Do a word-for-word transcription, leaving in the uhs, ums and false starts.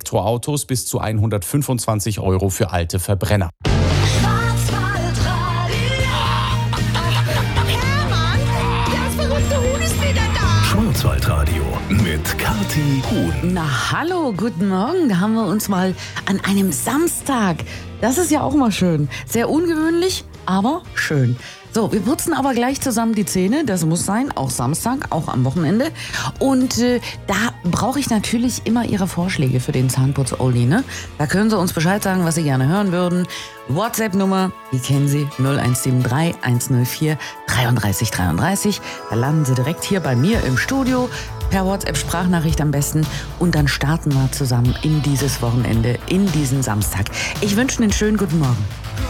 Elektroautos bis zu hundertfünfundzwanzig Euro für alte Verbrenner. Schwarzwaldradio mit Kathi Huhn. Na hallo, guten Morgen. Da haben wir uns mal an einem Samstag. Das ist ja auch mal schön. Sehr ungewöhnlich, aber schön. So, wir putzen aber gleich zusammen die Zähne. Das muss sein, auch Samstag, auch am Wochenende. Und äh, da brauche ich natürlich immer Ihre Vorschläge für den Zahnputz-Oldie, ne? Da können Sie uns Bescheid sagen, was Sie gerne hören würden. WhatsApp-Nummer, die kennen Sie, null eins sieben drei eins null vier drei drei drei drei. Da landen Sie direkt hier bei mir im Studio. Per WhatsApp-Sprachnachricht am besten. Und dann starten wir zusammen in dieses Wochenende, in diesen Samstag. Ich wünsche Ihnen einen schönen guten Morgen.